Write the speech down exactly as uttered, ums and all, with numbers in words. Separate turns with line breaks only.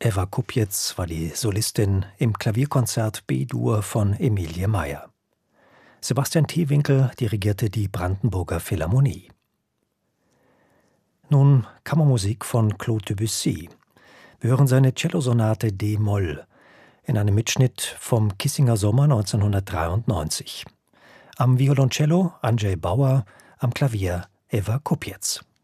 Eva Kupjetz war die Solistin im Klavierkonzert B-Dur von Emilie Meyer. Sebastian Thiewinkel dirigierte die Brandenburger Philharmonie. Nun Kammermusik von Claude Debussy. Wir hören seine Cellosonate D-Moll in einem Mitschnitt vom Kissinger Sommer neunzehnhundertdreiundneunzig. Am Violoncello Andrzej Bauer, am Klavier Eva Kupjetz.